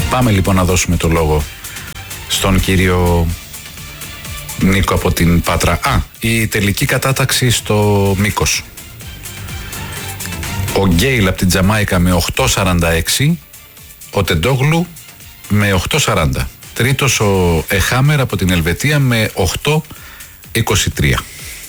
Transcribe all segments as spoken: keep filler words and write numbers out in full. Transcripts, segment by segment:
Πάμε λοιπόν να δώσουμε το λόγο στον κύριο Νίκο από την Πάτρα. Α, η τελική κατάταξη στο Μήκος. Ο Γκέιλ από την Τζαμάικα με οκτώ σαράντα έξι, ο Τεντόγλου με οκτώ σαράντα. Τρίτος ο Εχάμερ από την Ελβετία με οκτώ είκοσι τρία.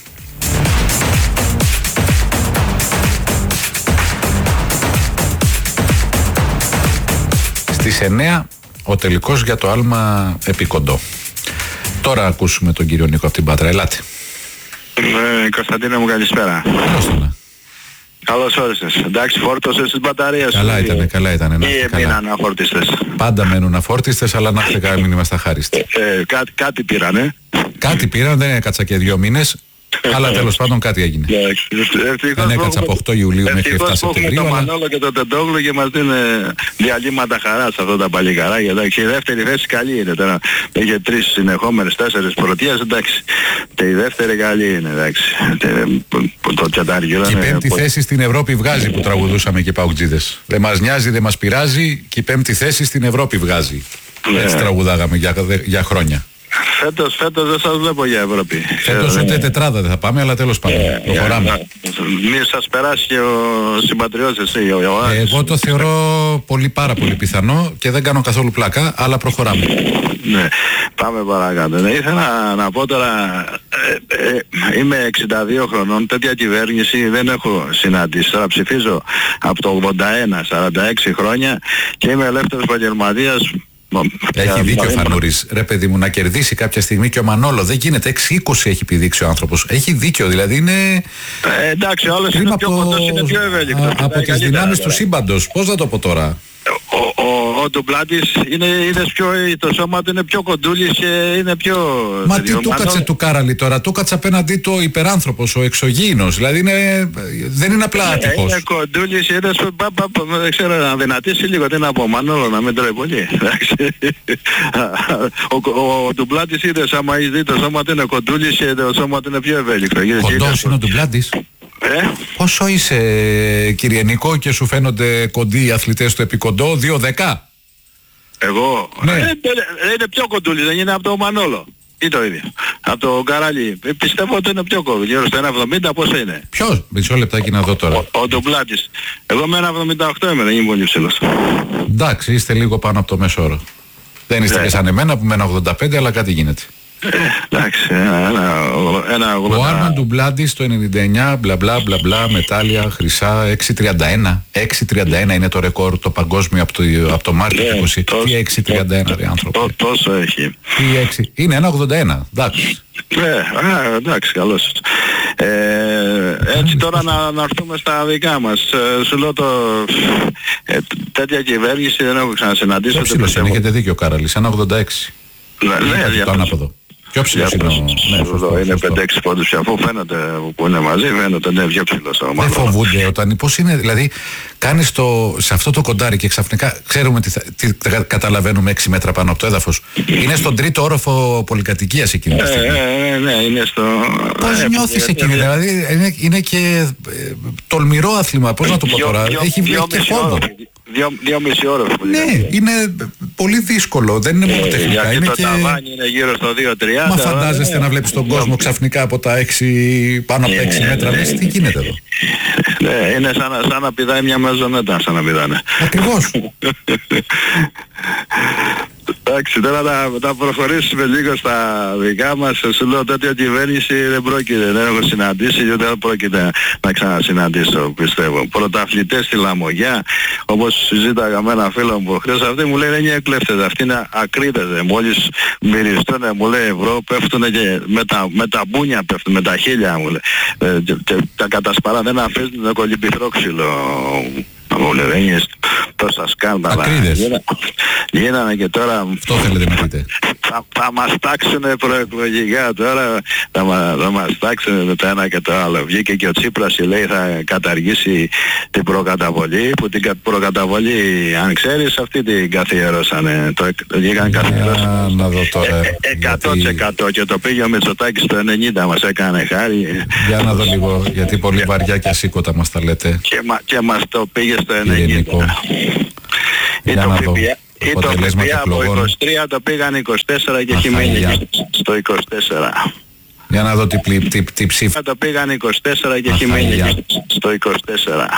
Στις εννέα ο τελικός για το άλμα επί κοντό. Τώρα ακούσουμε τον κύριο Νίκο από την Πάτρα. Ελάτε. Ναι, Κωνσταντίνε μου, καλησπέρα. Καλώς όρισες. Εντάξει, φόρτωσες τις μπαταρίες. Καλά ήτανε, καλά ήτανε. Ή μείναν αφόρτιστες. Πάντα μένουν αφόρτιστες, αλλά να έχετε μην είμαστε αχάριστοι. Ε, κάτι, κάτι πήρανε. Κάτι πήραν, δεν έκατσα και δύο μήνες. Αλλά τέλος πάντων κάτι έγινε. Δεν έκατσα από οκτώ Ιουλίου μέχρι εφτά Σεπτεμβρίου. Ευτυχώς το Μανόλο και το Τεντόγλου και μας δίνει διαλύματα χαράς αυτά τα παλικαράκια. Εντάξει, η δεύτερη θέση καλή είναι τώρα. Είχε τρεις συνεχόμενες, τέσσερις πρωτείες, εντάξει. Και η δεύτερη καλή είναι, εντάξει. Το τσατάριο. Και η πέμπτη θέση στην Ευρώπη βγάζει που τραγουδούσαμε και παουτζίδες. Δεν μας νοιάζει, δεν μας πειράζει και η πέμπτη θέση στην Ευρώπη βγάζει. Έτσι τραγουδάγαμε για χρόνια. Φέτος, φέτος δεν σας βλέπω για Ευρώπη. Φέτος ούτε τετράδα δεν θα πάμε, αλλά τέλος πάντων. Yeah, προχωράμε. Yeah, Μη σας περάσει και ο συμπατριώτης εσύ, ο Ιωάννης. Εγώ το θεωρώ πολύ πάρα πολύ πιθανό και δεν κάνω καθόλου πλάκα, αλλά προχωράμε. Ναι, πάμε παρακάτω. Ναι, ήθελα να πω τώρα, ε, ε, είμαι εξήντα δύο χρονών, τέτοια κυβέρνηση δεν έχω συναντήσει. Τώρα ψηφίζω από το ογδόντα ένα, σαράντα έξι χρόνια και είμαι ελεύθερος επαγγελματίας. Έχει δίκιο ο Φανούρης. Ρε παιδί μου, να κερδίσει κάποια στιγμή και ο Μανόλο. Δεν γίνεται. έξι είκοσι έχει επιδείξει ο άνθρωπος. Έχει δίκιο, δηλαδή είναι. Ε, εντάξει, όλος είναι πιο κοντός, είναι πιο ευέλικτος. Από τις δυνάμεις του σύμπαντος. Πώς να το πω τώρα. Ο, ο, ο Ντουμπλάτης είναι, είναι πιο, το σώμα του είναι πιο κοντούλης και είναι πιο... Μα τι του κάτσε του Κάραλη τώρα, του κάτσε απέναντί του υπεράνθρωπος, ο εξωγήινος, δηλαδή είναι, δεν είναι απλά άτυχος. Είναι κοντούλης, είναι δεν ξέρω να δυνατήσει λίγο, τι να πω, Μανόλο να μην τρώει πολύ. ο, ο, ο Ντουμπλάτης είδες, άμα έχει δει το σώμα του είναι κοντούλης και το σώμα του είναι πιο ευέλικτο. Κοντός είναι ο Ντουμπλάτης. Ε? Πόσο είσαι κύριε Νίκο και σου φαίνονται κοντοί οι αθλητές του επικοντό, δύο δέκα? Εγώ, ναι. ε, είναι πιο κοντούλη, δεν είναι από το Μανόλο. Ή το ίδιο. Από το Καράλι. Ε, πιστεύω ότι είναι πιο κοντούλη. Γύρω στο ένα εβδομήντα πόσο είναι. Ποιος? Μισό λεπτάκι να δω τώρα. Ο, ο Ντουμπλάτης. Εγώ με ένα εβδομήντα οκτώ είμαι, δεν είμαι πολύ ψηλός. Εντάξει, είστε λίγο πάνω από το μέσο όρο. Δεν είστε yeah. και σαν εμένα που με ένα ογδόντα πέντε, αλλά κάτι γίνεται. Ε, εντάξει, ένα, ένα, ένα ογδόντα... Ο Άρμαν Ντουμπλάτης το ενενήντα εννιά, μπλα μπλα μπλα μπλα, μετάλλια, χρυσά, έξι τριάντα ένα. έξι τριάντα ένα είναι το ρεκόρ το παγκόσμιο από το, από το Μάρτιο του είκοσι. Τι έξι τριάντα ένα ρε άνθρωπο. Τόσο έχει. Τι έξι, είναι ένα ογδόντα ένα, εντάξει. Ναι, α, εντάξει, καλώς. Ε, έτσι τώρα να, να έρθουμε στα δικά μας. Ε, σου λέω το... Ε, τέτοια κυβέρνηση δεν έχω ξανασυναντήσει. Το ψηλός είναι, έχετε δίκιο Κάραλης, ένα ογδόντα έξι. Ναι, το ανάποδο. Πιο ψηλός είναι ο... Ναι, σωστό, είναι πέντε έξι πόντους πια, αφού φαίνεται που είναι μαζί, φαίνεται είναι πιο ψηλός. Δεν φοβούνται όταν, πώς είναι, δηλαδή κάνεις το, σε αυτό το κοντάρι και ξαφνικά ξέρουμε τι, θα, τι καταλαβαίνουμε έξι μέτρα πάνω από το έδαφος. Είναι στον τρίτο όροφο πολυκατοικίας εκείνη τη στιγμή. Ε, ναι, είναι στο... Πώς νιώθεις εκείνη, δηλαδή είναι, είναι και ε, τολμηρό άθλημα, πώς να το πω τώρα, έχει βγει και φόβο. Δύο, δύο μισή ώρες. Ναι, είναι πολύ δύσκολο, δεν είναι μόνο τεχνικά. Ε, είναι το και... ταβάνι είναι γύρω στο δύο τριάντα. Μα φαντάζεστε να βλέπεις τον κόσμο ξαφνικά από τα έξι, πάνω από τα έξι μέτρα, λες τι γίνεται εδώ. Ναι, είναι σαν, σαν να πηδάει μια μαζονέτα, σαν να πηδάνε. Ακριβώς. Εντάξει, τώρα να, να προχωρήσουμε λίγο στα δικά μας. Σου λέω τέτοια κυβέρνηση δεν πρόκειται, δεν έχω συναντήσει και δεν πρόκειται να ξανασυναντήσω, πιστεύω. Πρωταθλητές στη Λαμογιά, όπως συζήταγα με ένα φίλο μου χθες, αυτοί μου λέει δεν είναι εκλέφτες, αυτοί είναι ακρίτες. Μόλις μυριστούν, μου λέει ευρώ, πέφτουν και με τα, με τα μπούνια πέφτουν, με τα χίλια μου λέει. Ε, και, και τα κατασπαρά δεν αφήσουν το κολυμπηθρό ξύλο. Μου λέει, δεν είναι τόσα σκάνδαλα. Γίνανε και τώρα... Αυτό θέλετε να πείτε. Θα, θα μας τάξουνε προεκλογικά τώρα, θα, μα, θα μας τάξουνε το ένα και το άλλο. Βγήκε και ο Τσίπρας, λέει, θα καταργήσει την προκαταβολή, που την προκαταβολή, αν ξέρεις, αυτή την καθιερώσανε. Το βγήκαν καθιερώσανε. Να δω τώρα. εκατό τοις εκατό και το πήγε ο Μητσοτάκης το ενενήντα, μας έκανε χάρη. Για να δω λίγο, γιατί πολύ βαριά και ασήκωτα μας τα λέτε. Και, μα, και μας το πήγε στο ενενήντα. Για να δω. Ή το παιδιά από είκοσι τρία το πήγαν είκοσι τέσσερα και έχει μείνει στο είκοσι τέσσερα. Για να δω τι, τι, τι, τι ψήφα. Το πήγαν είκοσι τέσσερα και έχει μείνει στο είκοσι τέσσερα.